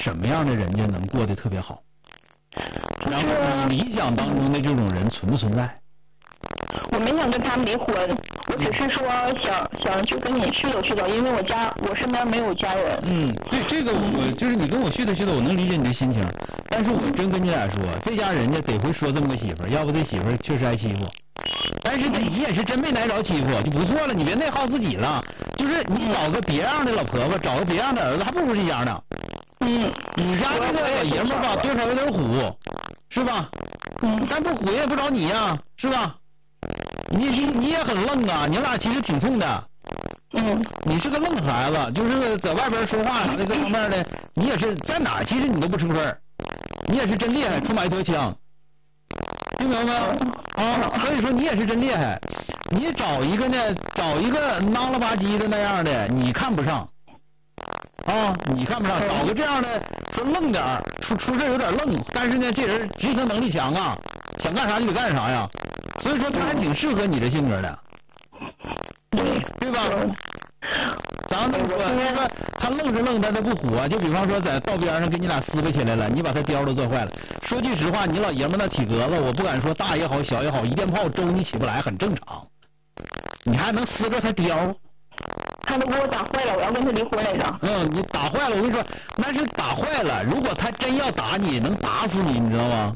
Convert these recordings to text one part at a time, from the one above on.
什么样的人家能过得特别好？然后你理想当中的这种人存不存在？ 我没想跟他们离婚，我只是说想就跟你絮叨絮叨，因为我身边没有家人。 这个我就是你跟我絮叨絮叨，我能理解你的心情，但是我真跟你俩说，这家人家得会说这么个媳妇儿，要不这媳妇儿确实挨欺负。但是你也是真没挨着欺负就不错了，你别内耗自己了。就是你找个别样的老婆婆，找个别样的儿子，还不如这样呢。你家这个老爷们儿吧，多少有点虎，是吧？但不虎也不找你呀，是吧？你也很愣啊，你俩其实挺冲的。你是个愣孩子，就是在外边说话啥的这方面的，你也是在哪其实你都不成分，你也是真厉害，出马一条枪，听明白没有？啊，所以说你也是真厉害。你找一个囔了吧唧的那样的，你看不上。你看不上，找个这样的说愣点儿，出事有点愣，但是呢，这人执行能力强啊，想干啥就得干啥呀，所以说他还挺适合你这性格的，对吧？咱这么说，他愣是愣，但他不虎啊。就比方说在道边上跟你俩撕巴起来了，你把他貂都做坏了。说句实话，你老爷们那体格子，我不敢说大也好小也好，一电炮周你起不来很正常，你还能撕着他貂？ 他都给我打坏了，我要跟他离婚来着。 你打坏了，我跟你说，那是打坏了。如果他真要打你，能打死你，你知道吗？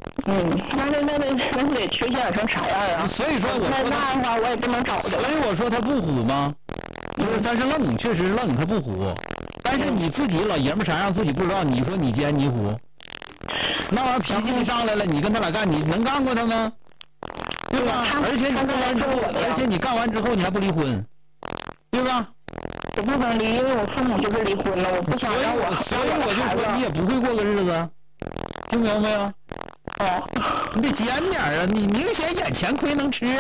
那得缺陷成啥样啊？ 所以说我说那的话我也不能找的了。 所以我说他不虎吗？就是他是愣，确实愣，他不虎。但是你自己老爷们啥样自己不知道，你说你奸你虎，那玩意儿脾气一上来了，你跟他俩干，你能干过他吗？对吧？而且你干完之后你还不离婚，对吧？ 我不能离，因为我父母就是离婚了，我不想让所以我就说你也不会过个日子，听明白没有？你得尖点啊！你明显眼前亏能吃，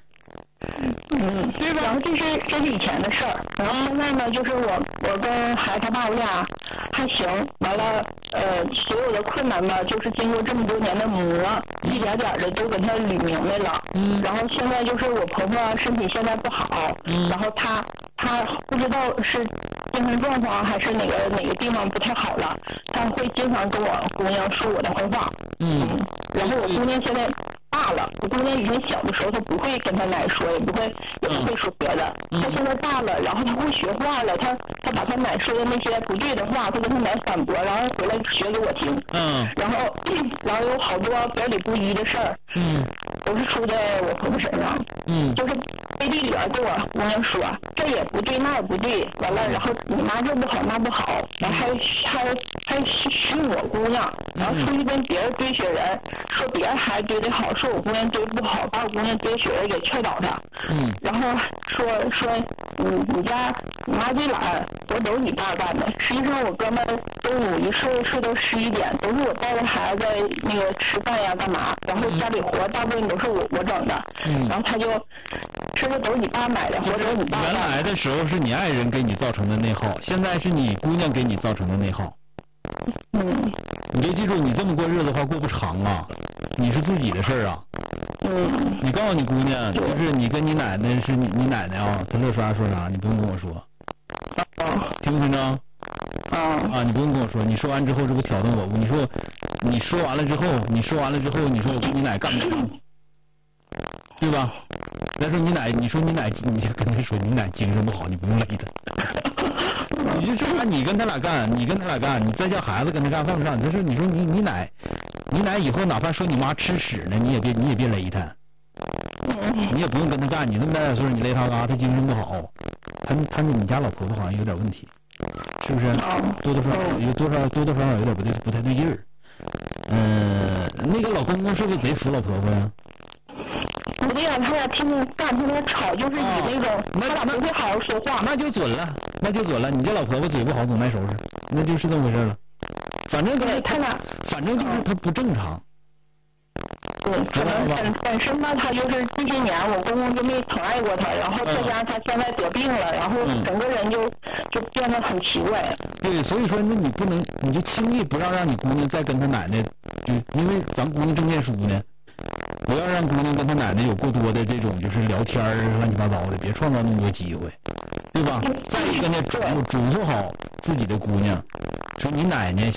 对吧？ 然后这是以前的事儿，然后现在呢，就是我跟孩子他爸我俩还行，完了所有的困难吧，就是经过这么多年的磨，一点点的都给他捋明白了。然后现在就是我婆婆身体现在不好，然后她不知道是精神状况还是哪个地方不太好了，她会经常跟我姑娘说我的坏话。然后我姑娘现在大了，我姑娘以前小的时候她不会跟她奶说，也不会说别的。她现在大了，然后她会学话了，她把她奶说的那些不对的话，她跟她奶反驳，然后回来学给我听。然后有好多表里不一的事儿。都是出在我婆婆身上。就是背地里边跟我姑娘说这也不对那也不对，完了然后你妈这不好那不好，然后还训我姑娘，然后出去跟别人堆雪人，说别人孩子堆的好，说我姑娘堆不好，把我姑娘堆雪人给踹倒了。然后说你家你妈最懒，活都是你爸干的。实际上我哥们中午一睡到11点，都是我带着孩子那个吃饭呀干嘛，然后家里活大部分都是我整的。然后他就吃的都是你爸买的，活都是你爸干的。 原来的时候是你爱人给你造成的内耗，现在是你姑娘给你造成的内耗。你就记住，你这么过日子的话过不长啊，你是自己的事儿啊。你告诉你姑娘，就是你跟你奶奶是你奶奶啊，她乐啥说啥，你不用跟我说。听不听着？你不用跟我说，你说完之后这不挑动我？你说完了之后，你说我跟你奶干不干？对吧？再说你奶，你就跟他说你奶精神不好，你不用勒他。你就说啥？你跟他俩干，你再叫孩子跟他干，犯不上。你说你奶以后哪怕说你妈吃屎呢，你也别勒他。你也不用跟他干，你那么大点岁数，你勒他干，他精神不好。你家老婆婆好像有点问题，是不是？多多少少有点不太对劲儿。那个老公公是不是贼服老婆婆呀？ 不对呀，他俩天天干，天天吵，就是以那种他俩不会好好说话。 那就准了。你这老婆婆嘴不好，总爱收拾，那就是这么回事了。反正就是他不正常。 可能本身吧，他就是这些年我公公就没疼爱过他，然后再加上他现在得病了，然后整个人就变得很奇怪。 对，所以说那你不能，你就轻易不要让你姑娘再跟他奶奶，就因为咱姑娘正念书呢，不要让姑娘跟他奶奶有过多的这种就是聊天乱七八糟的，别创造那么多机会，对吧？再一个呢，嘱咐好自己的姑娘，说你奶奶